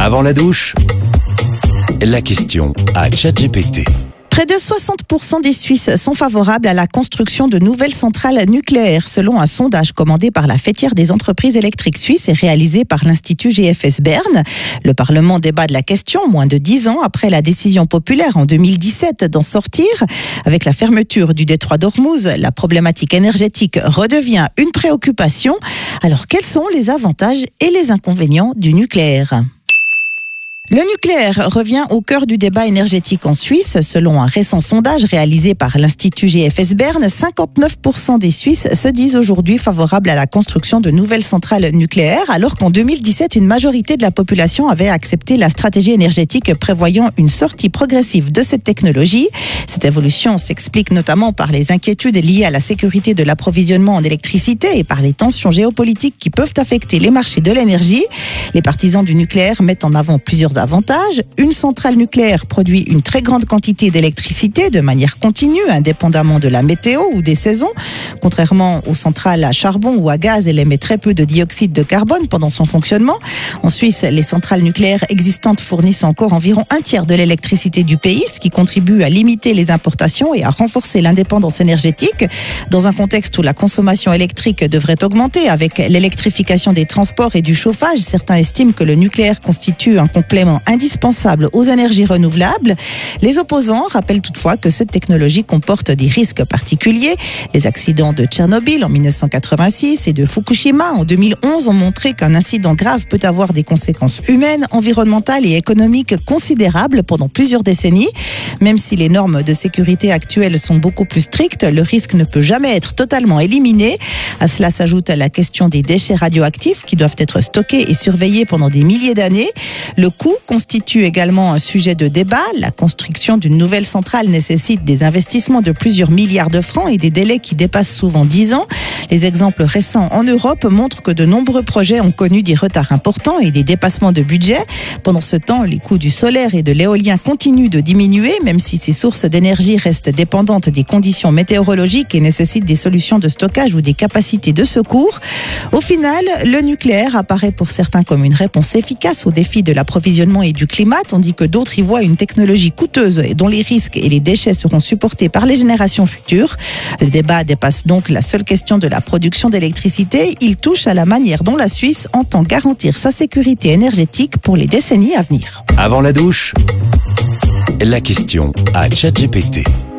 Avant la douche, la question à ChatGPT. Près de 60% des Suisses sont favorables à la construction de nouvelles centrales nucléaires, selon un sondage commandé par la Fêtière des entreprises électriques suisses et réalisé par l'Institut GFS Berne. Le Parlement débat de la question moins de 10 ans après la décision populaire en 2017 d'en sortir. Avec la fermeture du détroit d'Ormuz, la problématique énergétique redevient une préoccupation. Alors, quels sont les avantages et les inconvénients du nucléaire ? Le nucléaire revient au cœur du débat énergétique en Suisse. Selon un récent sondage réalisé par l'Institut GFS Berne, 59% des Suisses se disent aujourd'hui favorables à la construction de nouvelles centrales nucléaires, alors qu'en 2017, une majorité de la population avait accepté la stratégie énergétique prévoyant une sortie progressive de cette technologie. Cette évolution s'explique notamment par les inquiétudes liées à la sécurité de l'approvisionnement en électricité et par les tensions géopolitiques qui peuvent affecter les marchés de l'énergie. Les partisans du nucléaire mettent en avant plusieurs avantages. Une centrale nucléaire produit une très grande quantité d'électricité de manière continue, indépendamment de la météo ou des saisons. Contrairement aux centrales à charbon ou à gaz, elle émet très peu de dioxyde de carbone pendant son fonctionnement. En Suisse, les centrales nucléaires existantes fournissent encore environ un tiers de l'électricité du pays, ce qui contribue à limiter les importations et à renforcer l'indépendance énergétique. Dans un contexte où la consommation électrique devrait augmenter avec l'électrification des transports et du chauffage, certains estiment que le nucléaire constitue un complément indispensable aux énergies renouvelables. Les opposants rappellent toutefois que cette technologie comporte des risques particuliers. Les accidents de Tchernobyl en 1986 et de Fukushima en 2011 ont montré qu'un incident grave peut avoir des conséquences humaines, environnementales et économiques considérables pendant plusieurs décennies. Même si les normes de sécurité actuelles sont beaucoup plus strictes, le risque ne peut jamais être totalement éliminé. À cela s'ajoute la question des déchets radioactifs qui doivent être stockés et surveillés pendant des milliers d'années. Le coût constitue également un sujet de débat. La construction d'une nouvelle centrale nécessite des investissements de plusieurs milliards de francs et des délais qui dépassent souvent 10 ans. Les exemples récents en Europe montrent que de nombreux projets ont connu des retards importants et des dépassements de budget. Pendant ce temps, les coûts du solaire et de l'éolien continuent de diminuer, même si ces sources d'énergie restent dépendantes des conditions météorologiques et nécessitent des solutions de stockage ou des capacités de secours. Au final, le nucléaire apparaît pour certains comme une réponse efficace aux défis de l'approvisionnement et du climat, tandis que d'autres y voient une technologie coûteuse et dont les risques et les déchets seront supportés par les générations futures. Le débat dépasse donc la seule question de la production d'électricité. Il touche à la manière dont la Suisse entend garantir sa sécurité énergétique pour les décennies à venir. Avant la douche, la question à ChatGPT.